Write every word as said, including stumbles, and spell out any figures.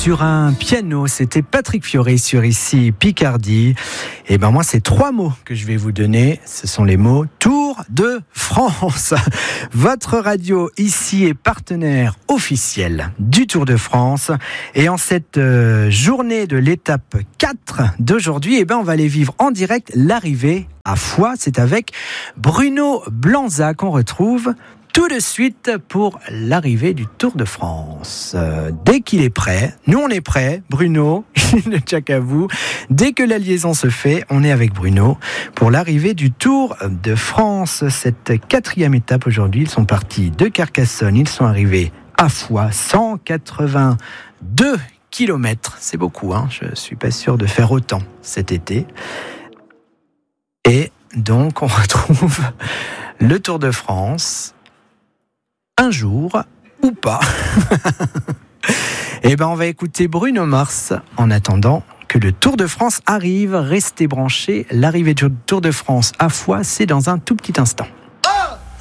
sur un piano. C'était Patrick Fiori sur Ici Picardie. Et ben moi, c'est trois mots que je vais vous donner. Ce sont les mots Tour de France. Votre radio ici est partenaire officiel du Tour de France. Et en cette euh, journée de l'étape quatre d'aujourd'hui, et ben on va aller vivre en direct l'arrivée à Foix. C'est avec Bruno Blanza qu'on retrouve tout de suite pour l'arrivée du Tour de France. Euh, dès qu'il est prêt, nous on est prêts, Bruno, le tchac à vous. Dès que la liaison se fait, on est avec Bruno pour l'arrivée du Tour de France. Cette quatrième étape aujourd'hui, ils sont partis de Carcassonne, ils sont arrivés à Foix, cent quatre-vingt-deux kilomètres. C'est beaucoup, hein, je suis pas sûr de faire autant cet été. Et donc on retrouve le Tour de France un jour ou pas. Eh ben, on va écouter Bruno Mars en attendant que le Tour de France arrive. Restez branchés. L'arrivée du Tour de France à Foix, c'est dans un tout petit instant.